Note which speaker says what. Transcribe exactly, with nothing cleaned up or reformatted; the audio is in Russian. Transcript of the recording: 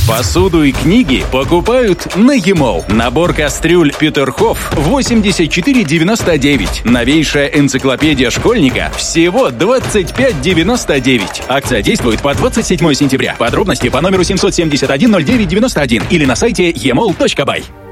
Speaker 1: Посуду и книги покупают на e-mall. Набор кастрюль Петерхоф восемьдесят четыре девяносто девять. Новейшая энциклопедия школьника всего двадцать пять девяносто девять. Акция действует по двадцать седьмое сентября. Подробности по номеру семь семь один ноль девять девять один или на сайте e mall точка бай.